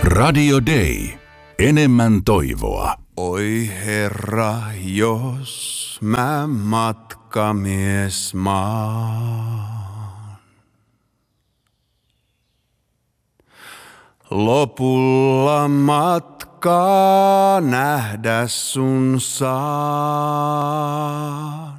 Radio Day. Enemmän toivoa. Oi Herra, jos mä matkamies maan. Lopulla matkaa nähdä sun saan.